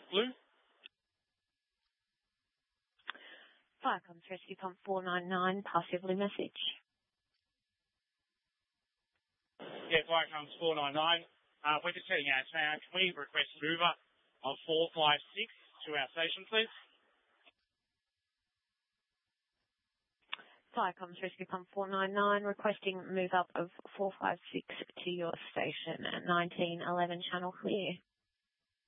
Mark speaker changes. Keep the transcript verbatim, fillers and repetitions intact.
Speaker 1: Blue.
Speaker 2: Fire comms rescue pump four nine nine, passively message.
Speaker 1: Yeah, fire comms four nine nine. Uh, we're just setting our sound. Can we request mover of four five six to our station, please?
Speaker 2: Fire comms rescue pump four nine nine, requesting move up of four five six to your station at nineteen eleven channel clear.